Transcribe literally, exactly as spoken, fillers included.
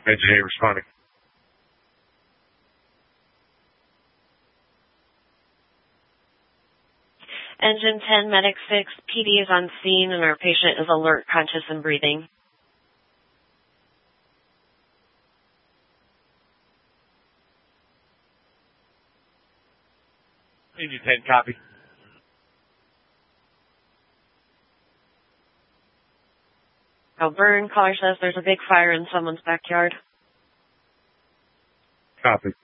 Engineer responding. Engine ten, Medic six, P D is on scene and our patient is alert, conscious, and breathing. Engine ten, copy. Oh, Burn, caller says there's a big fire in someone's backyard. Copy.